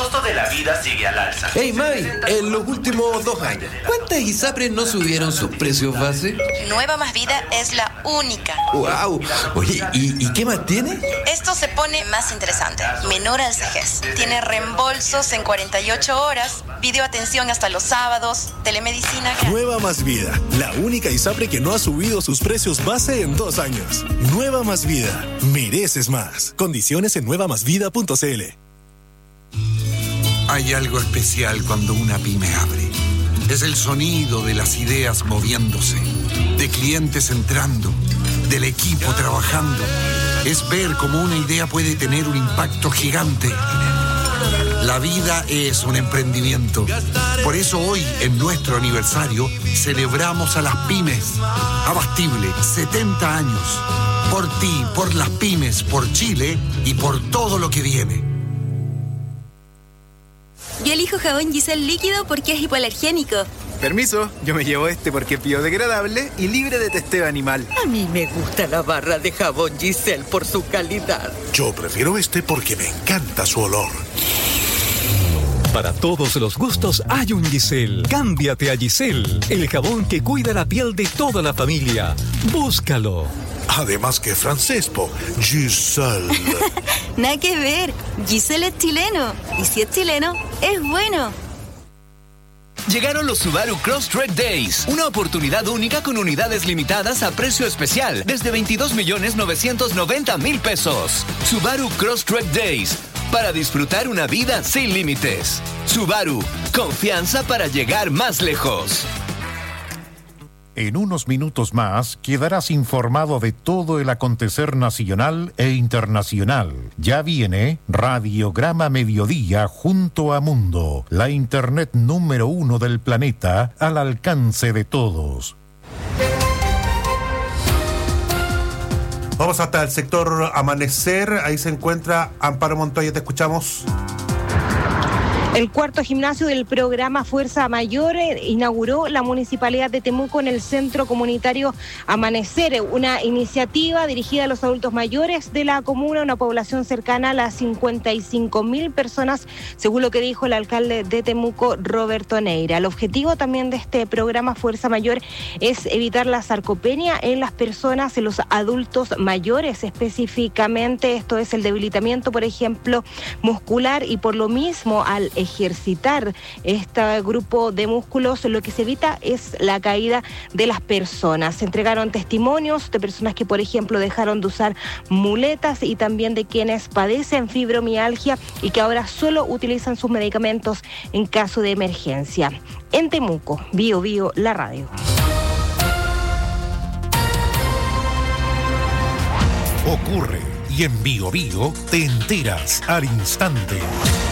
costo de la vida sigue al alza. Hey Mai, en los últimos 2 años, ¿cuántas ISAPRES no subieron sus precios base? Nueva Más Vida es la única. ¡Wow! Oye, ¿y qué más tiene? Esto se pone más interesante. Menor al CEGES. Tiene reembolsos en 48 horas, videoatención hasta los sábados, telemedicina. Nueva Más Vida, la única ISAPRE que no ha subido sus precios base en 2 años. Nueva Más Vida, mereces más. Condiciones en nuevamásvida.cl. Hay algo especial cuando una pyme abre. Es el sonido de las ideas moviéndose, de clientes entrando, del equipo trabajando. Es ver cómo una idea puede tener un impacto gigante. La vida es un emprendimiento. Por eso hoy, en nuestro aniversario, celebramos a las pymes. Abastible, 70 años. Por ti, por las pymes, por Chile y por todo lo que viene. Yo elijo jabón Giselle líquido porque es hipoalergénico. Permiso, yo me llevo este porque es biodegradable y libre de testeo animal. A mí me gusta la barra de jabón Giselle por su calidad. Yo prefiero este porque me encanta su olor. Para todos los gustos hay un Giselle. Cámbiate a Giselle, el jabón que cuida la piel de toda la familia. Búscalo. Además que francés, po. Giselle. Nada que ver. Giselle es chileno. Y si es chileno, es bueno. Llegaron los Subaru Crosstrek Days, una oportunidad única con unidades limitadas a precio especial, desde 22.990.000 pesos. Subaru Crosstrek Days, para disfrutar una vida sin límites. Subaru, confianza para llegar más lejos. En unos minutos más quedarás informado de todo el acontecer nacional e internacional. Ya viene Radiograma Mediodía junto a Mundo, la internet número 1 del planeta al alcance de todos. Vamos hasta el sector Amanecer, ahí se encuentra Amparo Montoya, te escuchamos. El cuarto gimnasio del programa Fuerza Mayor inauguró la Municipalidad de Temuco en el Centro Comunitario Amanecer, una iniciativa dirigida a los adultos mayores de la comuna, una población cercana a las 55.000 personas, según lo que dijo el alcalde de Temuco, Roberto Neira. El objetivo también de este programa Fuerza Mayor es evitar la sarcopenia en las personas, en los adultos mayores específicamente. Esto es el debilitamiento, por ejemplo, muscular, y por lo mismo al ejercitar este grupo de músculos, lo que se evita es la caída de las personas. Se entregaron testimonios de personas que, por ejemplo, dejaron de usar muletas y también de quienes padecen fibromialgia y que ahora solo utilizan sus medicamentos en caso de emergencia. En Temuco, Bio Bio, la radio. Ocurre y en Bio Bio te enteras al instante.